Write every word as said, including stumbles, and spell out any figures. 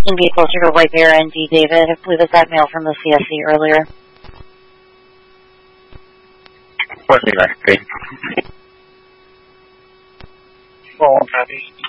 can be closer to White Bear and D. David. I believe it's that mail from the C S C earlier. What's the last thing? Roll copy.